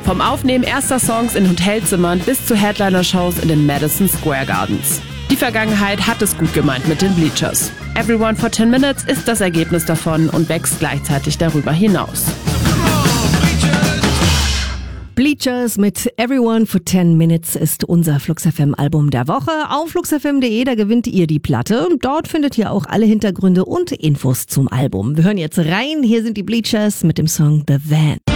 Vom Aufnehmen erster Songs in Hotelzimmern bis zu Headliner-Shows in den Madison Square Gardens. Die Vergangenheit hat es gut gemeint mit den Bleachers. Everyone for 10 Minutes ist das Ergebnis davon und wächst gleichzeitig darüber hinaus. Bleachers mit Everyone for 10 Minutes ist unser Flux FM Album der Woche. Auf fluxfm.de, da gewinnt ihr die Platte. Dort findet ihr auch alle Hintergründe und Infos zum Album. Wir hören jetzt rein. Hier sind die Bleachers mit dem Song The Van.